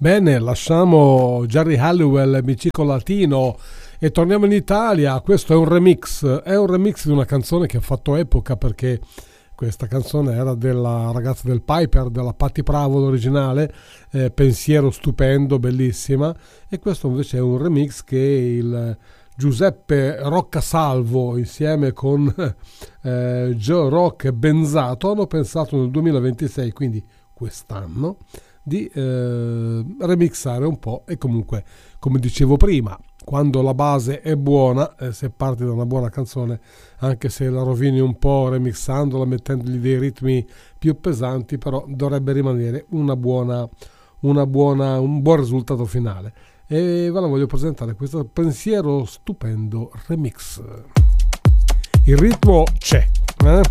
Bene, lasciamo Jerry Halliwell, Micico Latino, e torniamo in Italia. Questo è un remix di una canzone che ha fatto epoca, perché questa canzone era della ragazza del Piper, della Patti Bravo, l'originale, Pensiero stupendo, bellissima, e questo invece è un remix che il Giuseppe Roccasalvo insieme con Joe Rock e Benzato hanno pensato nel 2026, quindi quest'anno, di remixare un po'. E comunque, come dicevo prima, quando la base è buona, se parti da una buona canzone, anche se la rovini un po' remixandola, mettendogli dei ritmi più pesanti, però dovrebbe rimanere un buon risultato finale. E ve la voglio presentare, questo Pensiero stupendo remix. Il ritmo c'è,